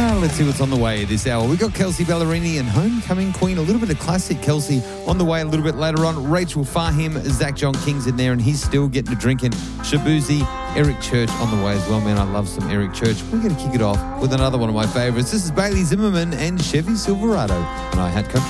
Let's see what's on the way this hour. We got Kelsey Ballerini and Homecoming Queen. A little bit of classic Kelsey on the way a little bit later on. Rachel Fahim, Zach John King's in there, and he's still getting a drinking. Shabuzi, Eric Church on the way as well. Man, I love some Eric Church. We're going to kick it off with another one of my favourites. This is Bailey Zimmerman and Chevy Silverado. And I had country.